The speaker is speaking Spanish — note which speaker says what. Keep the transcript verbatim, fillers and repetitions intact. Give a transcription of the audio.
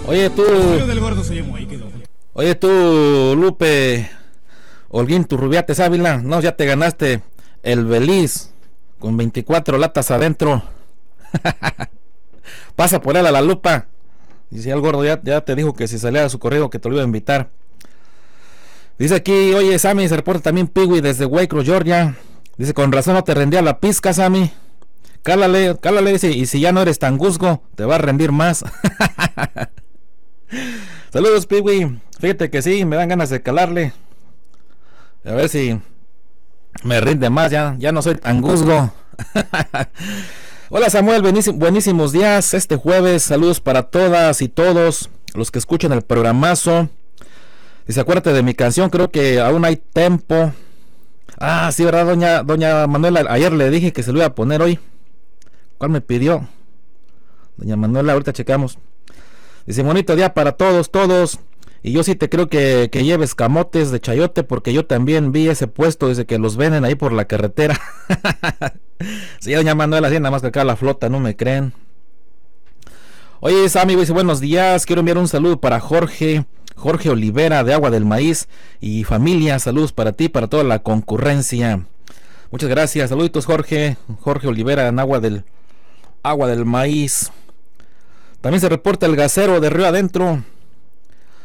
Speaker 1: Oye tú,
Speaker 2: del gordo se llamó, ahí quedó.
Speaker 1: oye tú, Lupe, Holguín Turrubiates Ávila, no, ya te ganaste el Beliz con veinticuatro latas adentro. Pasa por él a la lupa. Dice el gordo, ya, ya te dijo que si salía a su correo que te lo iba a invitar. Dice aquí, oye Sammy, se reporta también Pigui desde Waycross, Georgia. Dice, con razón no te rendía la pizca, Sammy. Cálale, cálale, dice, y si ya no eres tan guzgo, te va a rendir más. Saludos, Pigui. Fíjate que sí, me dan ganas de calarle. A ver si me rinde más, ya, ya no soy tan guzgo. Hola Samuel, buenísimo, buenísimos días este jueves. Saludos para todas y todos los que escuchan el programazo. Dice, acuérdate de mi canción, creo que aún hay tiempo. Ah, sí, ¿verdad, doña, doña Manuela? Ayer le dije que se lo iba a poner hoy. ¿Cuál me pidió? Doña Manuela, ahorita checamos. Dice, bonito día para todos, todos. Y yo sí te creo que, que lleves camotes de chayote, porque yo también vi ese puesto desde que los venden ahí por la carretera. Sí, doña Manuela, sí, nada más que acá la flota, no me creen. Oye, Sammy, dice, buenos días. Quiero enviar un saludo para Jorge, Jorge Olivera de Agua del Maíz y familia. Saludos para ti, para toda la concurrencia. Muchas gracias. Saluditos, Jorge, Jorge Olivera en Agua del Agua del Maíz. También se reporta el gasero de Río Adentro.